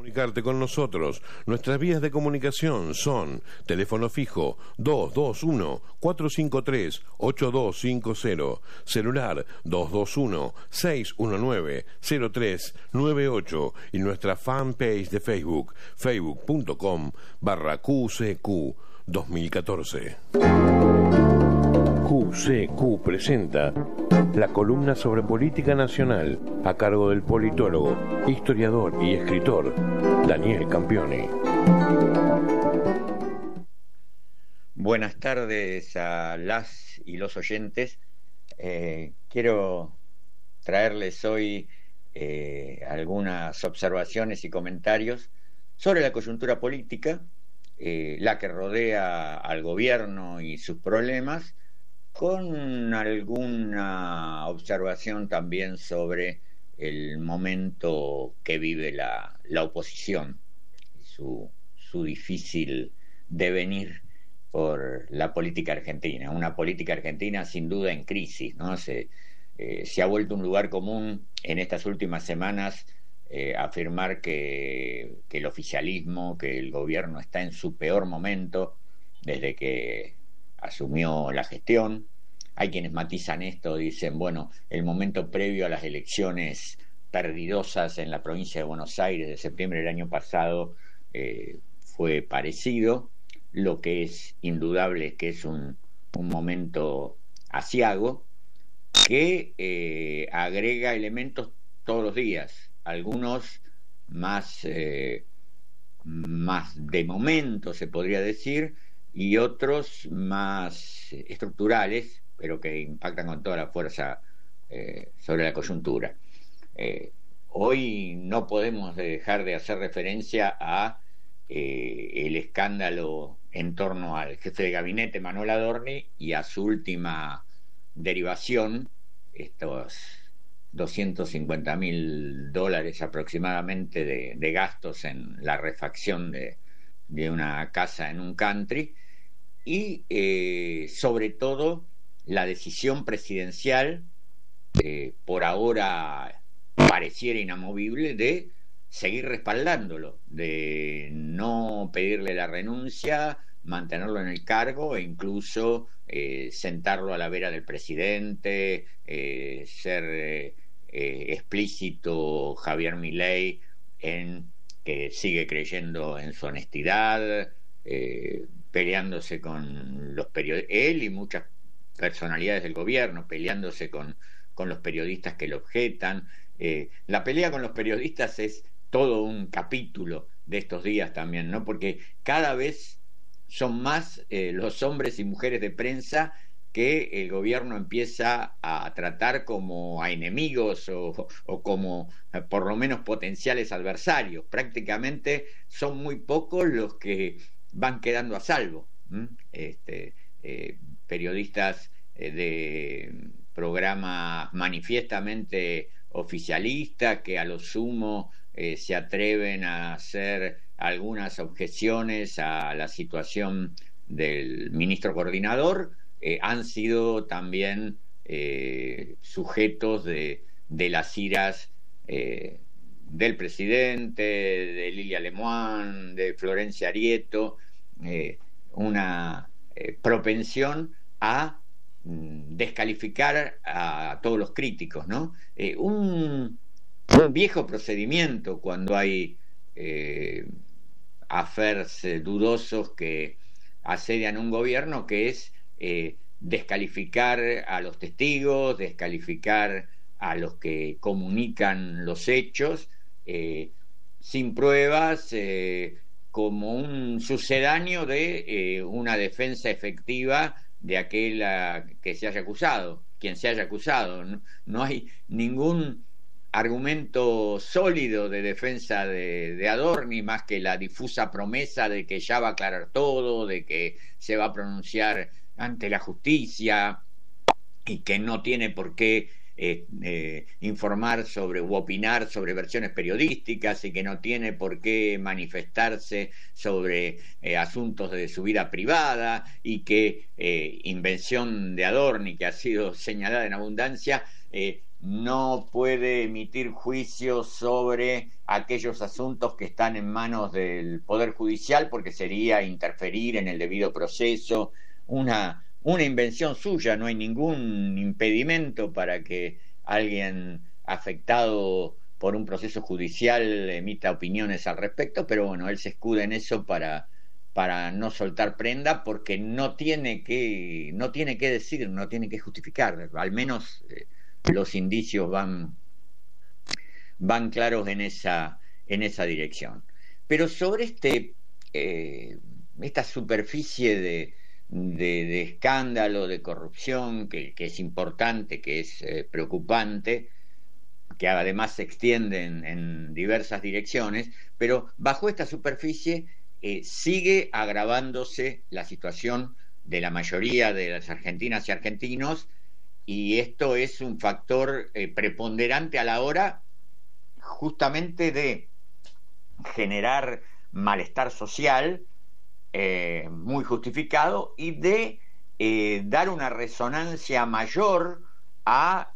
Comunicarte con nosotros. Nuestras vías de comunicación son teléfono fijo 221-453-8250, celular 221-619-0398 y nuestra fanpage de Facebook, facebook.com/QCQ 2014. QCQ presenta la columna sobre política nacional a cargo del politólogo, historiador y escritor Daniel Campioni. Buenas tardes a las y los oyentes. Quiero traerles hoy algunas observaciones y comentarios sobre la coyuntura política, la que rodea al gobierno y sus problemas, con alguna observación también sobre el momento que vive la oposición, su difícil devenir por la política argentina. Una política argentina sin duda en crisis, ¿no? Se ha vuelto un lugar común en estas últimas semanas afirmar que el oficialismo, que el gobierno está en su peor momento desde que asumió la gestión. Hay quienes matizan esto, dicen, bueno, el momento previo a las elecciones perdidosas en la provincia de Buenos Aires de septiembre del año pasado fue parecido. Lo que es indudable es que es un momento aciago que agrega elementos todos los días, algunos más de momento, se podría decir, y otros más estructurales, pero que impactan con toda la fuerza sobre la coyuntura. Hoy no podemos dejar de hacer referencia a el escándalo en torno al jefe de gabinete, Manuel Adorni, y a su última derivación, estos $250.000 aproximadamente de gastos en la refacción de una casa en un country, y sobre todo la decisión presidencial, por ahora pareciera inamovible, de seguir respaldándolo, de no pedirle la renuncia, mantenerlo en el cargo e incluso sentarlo a la vera del presidente, ser explícito Javier Milei en que sigue creyendo en su honestidad, peleándose con los periodistas, él y muchas personalidades del gobierno, peleándose con los periodistas que lo objetan. La pelea con los periodistas es todo un capítulo de estos días también, ¿no? Porque cada vez son más los hombres y mujeres de prensa que el gobierno empieza a tratar como a enemigos o como por lo menos potenciales adversarios. Prácticamente son muy pocos los que van quedando a salvo. Periodistas de programas manifiestamente oficialistas que a lo sumo se atreven a hacer algunas objeciones a la situación del ministro coordinador, han sido también sujetos de las iras del presidente, de Lilia Lemoine, de Florencia Arieto, una propensión a descalificar a todos los críticos, ¿no? Un viejo procedimiento cuando hay affairs dudosos que asedian un gobierno, que es descalificar a los testigos, descalificar a los que comunican los hechos sin pruebas, como un sucedáneo de una defensa efectiva de aquel que se haya acusado, quien se haya acusado. No hay ningún argumento sólido de defensa de Adorni, más que la difusa promesa de que ya va a aclarar todo, de que se va a pronunciar ante la justicia y que no tiene por qué informar sobre u opinar sobre versiones periodísticas, y que no tiene por qué manifestarse sobre asuntos de su vida privada, y que invención de Adorni, que ha sido señalada en abundancia, no puede emitir juicios sobre aquellos asuntos que están en manos del Poder Judicial porque sería interferir en el debido proceso, una invención suya, no hay ningún impedimento para que alguien afectado por un proceso judicial emita opiniones al respecto, pero bueno, él se escuda en eso para no soltar prenda porque no tiene que decir, no tiene que justificar, al menos los indicios van claros en esa dirección. Pero sobre esta superficie de escándalo, de corrupción, que es importante, que es preocupante, que además se extiende en diversas direcciones, pero bajo esta superficie sigue agravándose la situación de la mayoría de las argentinas y argentinos, y esto es un factor preponderante a la hora justamente de generar malestar social muy justificado y de dar una resonancia mayor a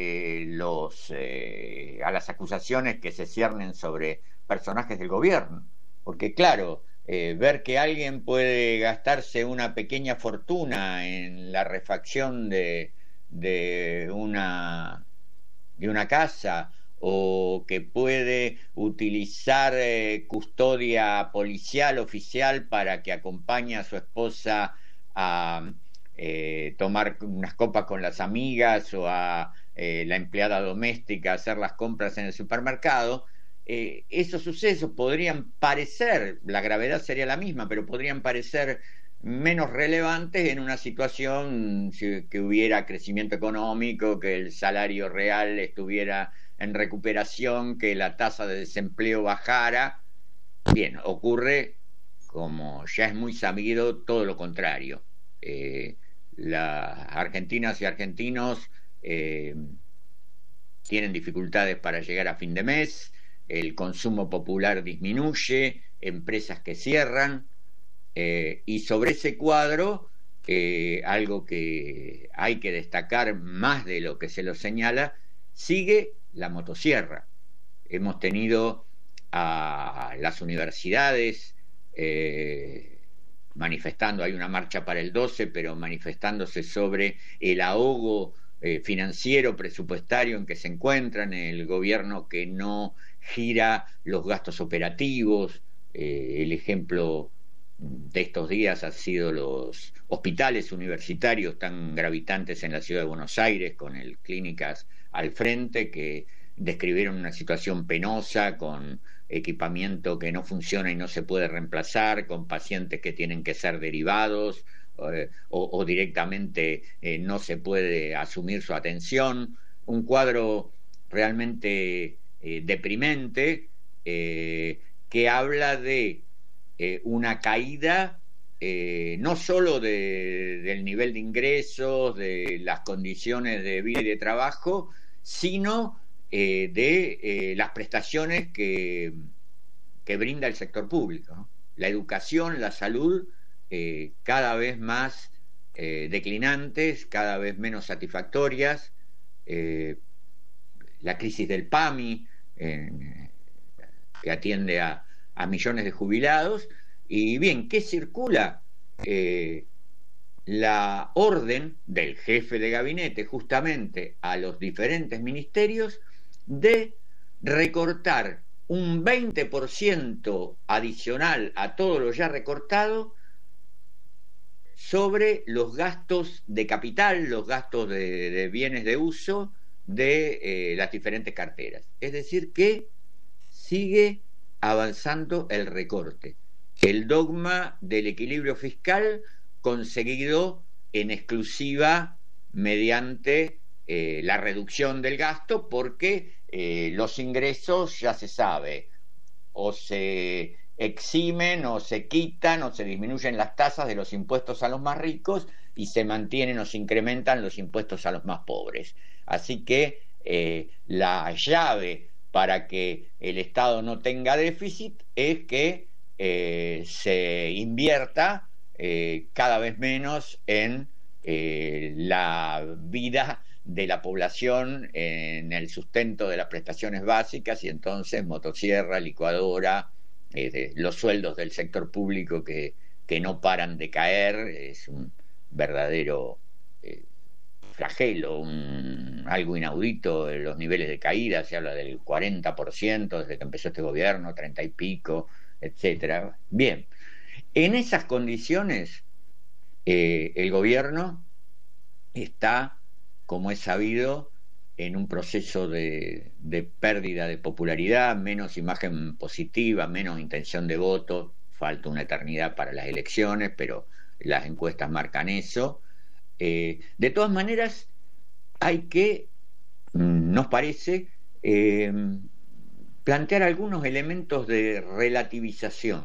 las acusaciones que se ciernen sobre personajes del gobierno. Porque claro, ver que alguien puede gastarse una pequeña fortuna en la refacción de una casa, o que puede utilizar custodia policial oficial para que acompañe a su esposa a tomar unas copas con las amigas, o a la empleada doméstica a hacer las compras en el supermercado. Esos sucesos podrían parecer, la gravedad sería la misma, pero podrían parecer menos relevantes en una situación que hubiera crecimiento económico, que el salario real estuviera en recuperación, que la tasa de desempleo bajara. Bien, ocurre, como ya es muy sabido, todo lo contrario. Las argentinas y argentinos tienen dificultades para llegar a fin de mes, el consumo popular disminuye, empresas que cierran, y sobre ese cuadro, algo que hay que destacar más de lo que se lo señala, sigue la motosierra. Hemos tenido a las universidades manifestando, hay una marcha para el 12, pero manifestándose sobre el ahogo financiero, presupuestario en que se encuentran, el gobierno que no gira los gastos operativos. El ejemplo de estos días han sido los hospitales universitarios tan gravitantes en la ciudad de Buenos Aires, con el Clínicas al frente, que describieron una situación penosa, con equipamiento que no funciona y no se puede reemplazar, con pacientes que tienen que ser derivados o directamente no se puede asumir su atención. Un cuadro realmente deprimente, que habla de una caída no solo del nivel de ingresos, de las condiciones de vida y de trabajo, sino de las prestaciones que brinda el sector público, ¿no? La educación, la salud, cada vez más declinantes, cada vez menos satisfactorias, la crisis del PAMI, que atiende a millones de jubilados. Y bien, ¿qué circula? La orden del jefe de gabinete justamente a los diferentes ministerios de recortar un 20% adicional a todo lo ya recortado sobre los gastos de capital, los gastos de bienes de uso de las diferentes carteras. Es decir, que sigue avanzando el recorte, el dogma del equilibrio fiscal conseguido en exclusiva mediante la reducción del gasto, porque los ingresos, ya se sabe, o se eximen o se quitan o se disminuyen las tasas de los impuestos a los más ricos y se mantienen o se incrementan los impuestos a los más pobres. Así que la llave para que el Estado no tenga déficit es que se invierta cada vez menos en la vida de la población en el sustento de las prestaciones básicas, y entonces motosierra, licuadora, los sueldos del sector público que no paran de caer. Es un verdadero flagelo, algo inaudito. Los niveles de caída, se habla del 40% desde que empezó este gobierno, 30 y pico, etcétera. Bien, en esas condiciones el gobierno está, como es sabido, en un proceso de pérdida de popularidad, menos imagen positiva, menos intención de voto. Falta una eternidad para las elecciones, pero las encuestas marcan eso. De todas maneras, hay que, nos parece, plantear algunos elementos de relativización,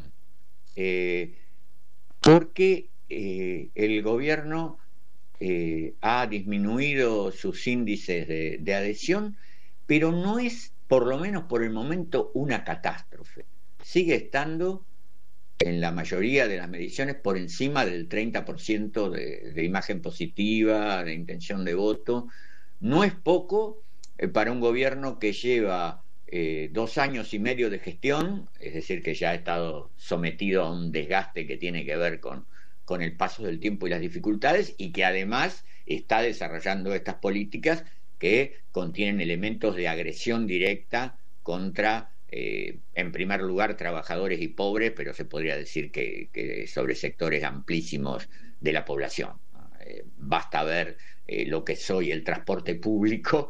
porque el gobierno ha disminuido sus índices de adhesión, pero no es, por lo menos por el momento, una catástrofe. Sigue estando en la mayoría de las mediciones por encima del 30% de imagen positiva, de intención de voto. No es poco para un gobierno que lleva 2 años y medio de gestión, es decir, que ya ha estado sometido a un desgaste que tiene que ver con el paso del tiempo y las dificultades, y que además está desarrollando estas políticas que contienen elementos de agresión directa contra, en primer lugar, trabajadores y pobres, pero se podría decir que sobre sectores amplísimos de la población. Basta ver lo que es hoy el transporte público,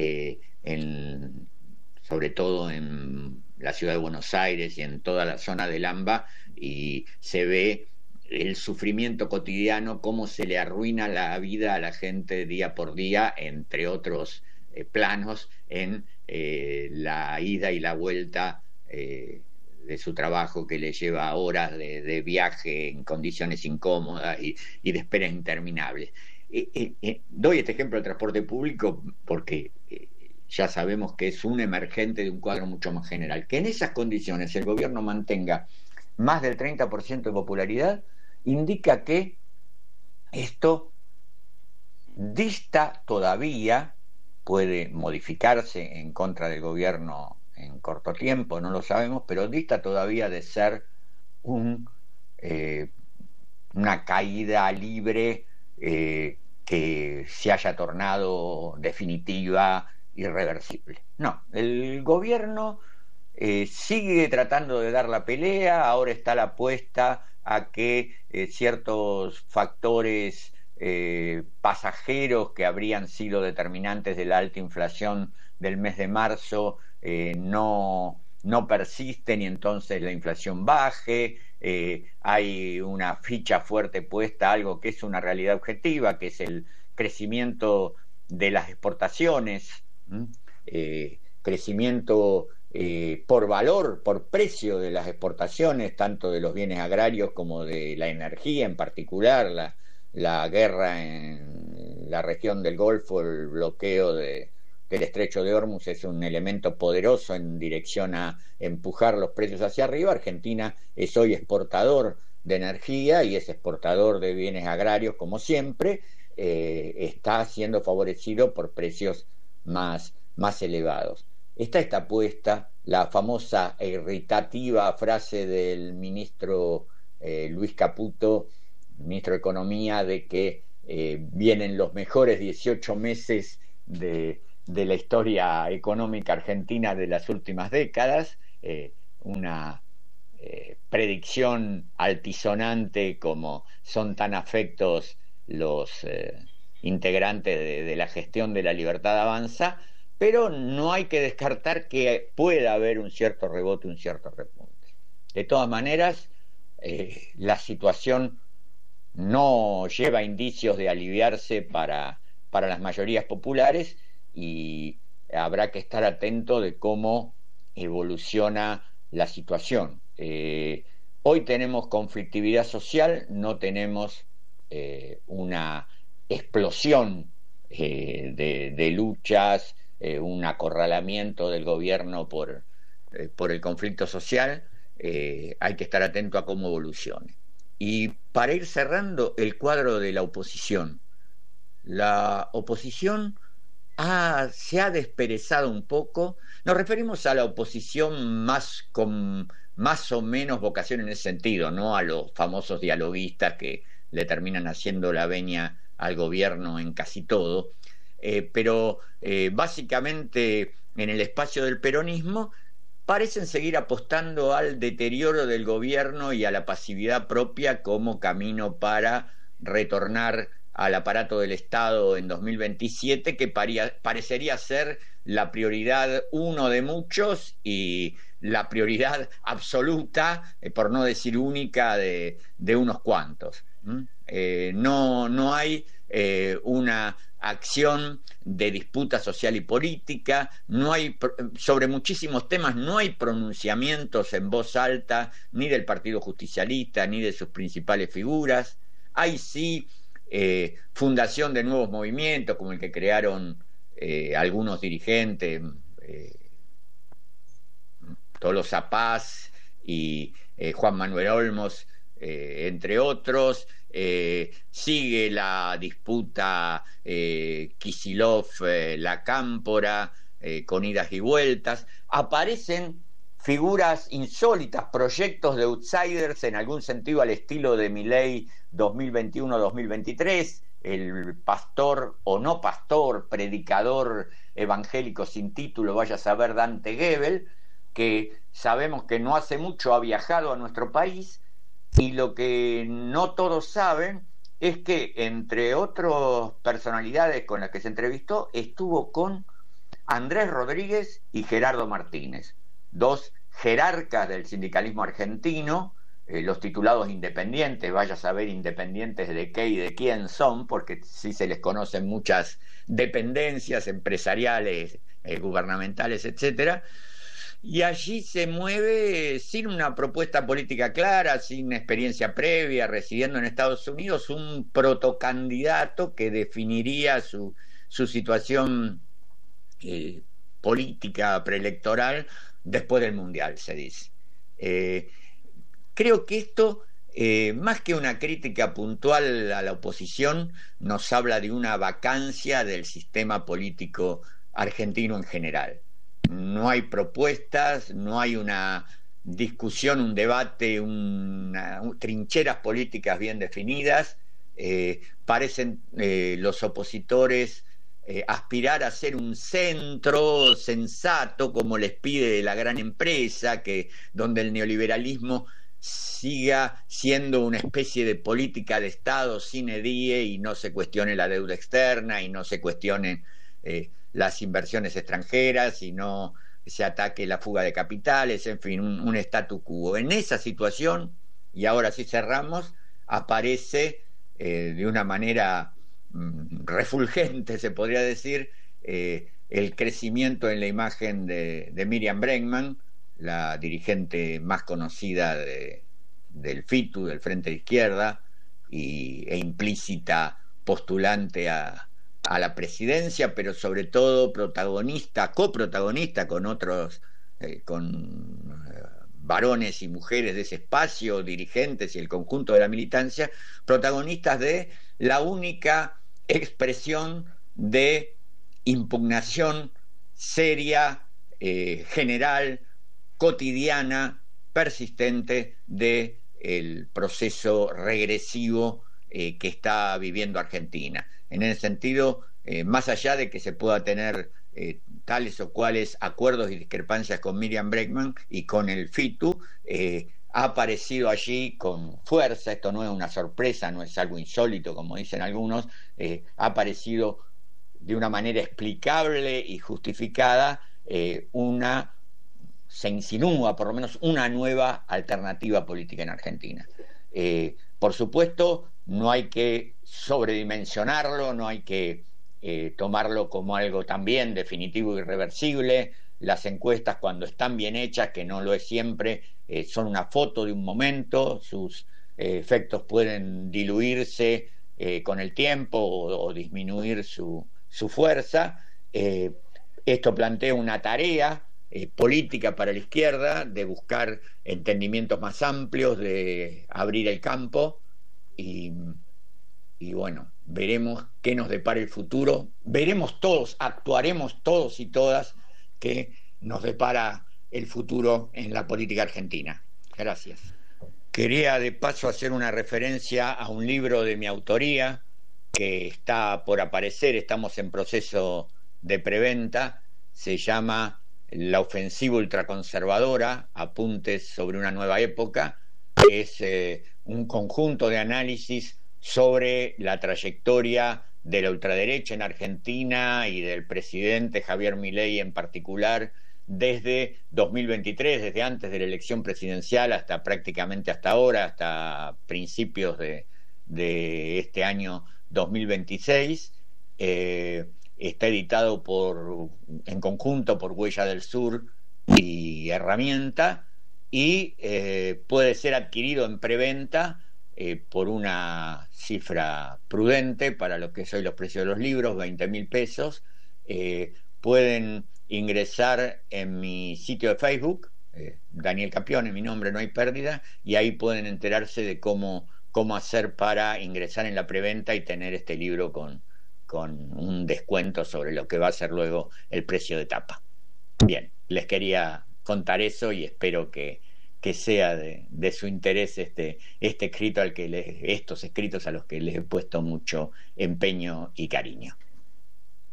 sobre todo en la ciudad de Buenos Aires y en toda la zona del AMBA, y se ve el sufrimiento cotidiano, cómo se le arruina la vida a la gente día por día, entre otros planos, en la ida y la vuelta de su trabajo, que le lleva horas de viaje en condiciones incómodas y de esperas interminables. Doy este ejemplo del transporte público porque ya sabemos que es un emergente de un cuadro mucho más general. Que en esas condiciones el gobierno mantenga más del 30% de popularidad indica que esto dista todavía, puede modificarse en contra del gobierno en corto tiempo, no lo sabemos, pero dista todavía de ser una caída libre que se haya tornado definitiva, irreversible. No, el gobierno sigue tratando de dar la pelea. Ahora está la apuesta a que ciertos factores pasajeros que habrían sido determinantes de la alta inflación del mes de marzo no persisten, y entonces la inflación baje. Hay una ficha fuerte puesta a algo que es una realidad objetiva, que es el crecimiento de las exportaciones, crecimiento por valor, por precio de las exportaciones, tanto de los bienes agrarios como de la energía, en particular la guerra en la región del Golfo, el bloqueo del estrecho de Hormuz es un elemento poderoso en dirección a empujar los precios hacia arriba. Argentina es hoy exportador de energía y es exportador de bienes agrarios, como siempre. Está siendo favorecido por precios más elevados. Está puesta la famosa e irritativa frase del ministro Luis Caputo, ministro de Economía, de que vienen los mejores 18 meses de la historia económica argentina de las últimas décadas, una predicción altisonante como son tan afectos los integrantes de la gestión de La Libertad Avanza, pero no hay que descartar que pueda haber un cierto rebote, un cierto repunte. De todas maneras, la situación no lleva indicios de aliviarse para las mayorías populares, y habrá que estar atento de cómo evoluciona la situación. Hoy tenemos conflictividad social, no tenemos una explosión de luchas, un acorralamiento del gobierno por el conflicto social. Hay que estar atento a cómo evolucione. Y para ir cerrando, el cuadro de la oposición. La oposición se ha desperezado un poco. Nos referimos a la oposición con más o menos vocación en ese sentido, no a los famosos dialoguistas que le terminan haciendo la veña al gobierno en casi todo, pero básicamente en el espacio del peronismo parecen seguir apostando al deterioro del gobierno y a la pasividad propia como camino para retornar al aparato del Estado en 2027, que parecería ser la prioridad uno de muchos y la prioridad absoluta, por no decir única, de unos cuantos. No hay una acción de disputa social y política, no hay, sobre muchísimos temas no hay pronunciamientos en voz alta ni del Partido Justicialista ni de sus principales figuras. Hay sí fundación de nuevos movimientos como el que crearon algunos dirigentes, Tolosa Paz y Juan Manuel Olmos, entre otros. Sigue la disputa Kicillof-La Cámpora, con idas y vueltas. Aparecen figuras insólitas, proyectos de outsiders en algún sentido al estilo de Milei 2021-2023, el pastor o no pastor, predicador evangélico sin título, vaya a saber, Dante Gebel, que sabemos que no hace mucho ha viajado a nuestro país, y lo que no todos saben es que, entre otras personalidades con las que se entrevistó, estuvo con Andrés Rodríguez y Gerardo Martínez, dos jerarcas del sindicalismo argentino, los titulados independientes, vaya a saber independientes de qué y de quién son, porque sí se les conocen muchas dependencias empresariales, gubernamentales, etcétera. Y allí se mueve sin una propuesta política clara, sin experiencia previa, residiendo en Estados Unidos, un protocandidato que definiría su situación política preelectoral después del Mundial, se dice. Creo que esto, más que una crítica puntual a la oposición, nos habla de una vacancia del sistema político argentino en general. No hay propuestas, no hay una discusión, un debate, trincheras políticas bien definidas. Parecen los opositores aspirar a ser un centro sensato, como les pide la gran empresa, donde el neoliberalismo siga siendo una especie de política de Estado sine die y no se cuestione la deuda externa y no se cuestione las inversiones extranjeras y no se ataque la fuga de capitales, en fin, un statu quo. En esa situación, y ahora sí cerramos, aparece de una manera refulgente, se podría decir, el crecimiento en la imagen de Miriam Bregman, la dirigente más conocida del FITU, del Frente de Izquierda, e implícita postulante a la presidencia, pero sobre todo coprotagonista con otros, con varones y mujeres de ese espacio, dirigentes y el conjunto de la militancia, protagonistas de la única expresión de impugnación seria, general, cotidiana, persistente del proceso regresivo que está viviendo Argentina. En ese sentido, más allá de que se pueda tener tales o cuales acuerdos y discrepancias con Miriam Bregman y con el FITU, ha aparecido allí con fuerza. Esto no es una sorpresa, no es algo insólito como dicen algunos, ha aparecido de una manera explicable y justificada se insinúa por lo menos una nueva alternativa política en Argentina. Por supuesto, no hay que sobredimensionarlo, no hay que tomarlo como algo también definitivo e irreversible. Las encuestas, cuando están bien hechas, que no lo es siempre, son una foto de un momento, sus efectos pueden diluirse con el tiempo o disminuir su fuerza. Esto plantea una tarea política para la izquierda, de buscar entendimientos más amplios, de abrir el campo, y y bueno, veremos qué nos depara el futuro, veremos todos, actuaremos todos y todas qué nos depara el futuro en la política argentina. Gracias. Quería de paso hacer una referencia a un libro de mi autoría que está por aparecer, estamos en proceso de preventa, se llama La ofensiva ultraconservadora, apuntes sobre una nueva época, es un conjunto de análisis sobre la trayectoria de la ultraderecha en Argentina y del presidente Javier Milei en particular, desde 2023, desde antes de la elección presidencial hasta prácticamente hasta ahora, hasta principios de este año 2026. Está editado en conjunto por Huella del Sur y Herramienta, y puede ser adquirido en preventa por una cifra prudente para lo que es hoy los precios de los libros, 20.000 pesos. Pueden ingresar en mi sitio de Facebook, Daniel Campione, mi nombre, no hay pérdida, y ahí pueden enterarse de cómo hacer para ingresar en la preventa y tener este libro con un descuento sobre lo que va a ser luego el precio de tapa. Bien, les quería contar eso y espero que sea de su interés este escrito estos escritos a los que les he puesto mucho empeño y cariño.